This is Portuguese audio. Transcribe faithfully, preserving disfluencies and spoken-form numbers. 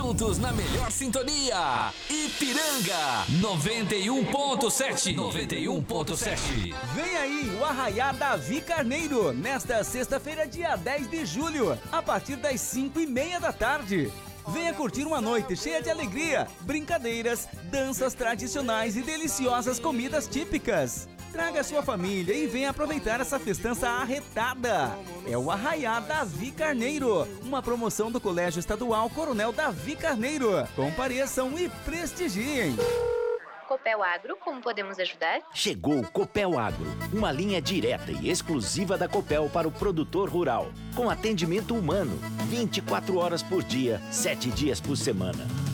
juntos na melhor sintonia. Ipiranga noventa e um ponto sete. noventa e um ponto sete. Vem aí o Arraiá Davi Carneiro, nesta sexta-feira, dia dez de julho, a partir das cinco e meia da tarde. Venha curtir uma noite cheia de alegria, brincadeiras, danças tradicionais e deliciosas comidas típicas. Traga sua família e venha aproveitar essa festança arretada. É o Arraiá Davi Carneiro, uma promoção do Colégio Estadual Coronel Davi Carneiro. Compareçam e prestigiem. Copel Agro, como podemos ajudar? Chegou o Copel Agro, uma linha direta e exclusiva da Copel para o produtor rural, com atendimento humano, vinte e quatro horas por dia, sete dias por semana.